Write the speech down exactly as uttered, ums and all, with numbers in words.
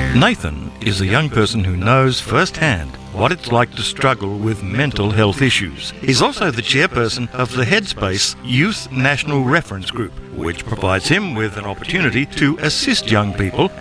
Nathan is a young person who knows firsthand what it's like to struggle with mental health issues. He's also the chairperson of the Headspace Youth National Reference Group, which provides him with an opportunity to assist young people